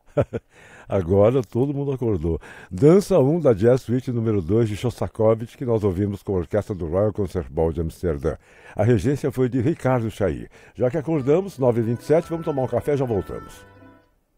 Agora todo mundo acordou. Dança um da Jazz Suite número 2 de Shostakovich, que nós ouvimos com a orquestra do Royal Concert Hall de Amsterdã. A regência foi de Ricardo Chailly. Já que acordamos, 9h27, vamos tomar um café e já voltamos.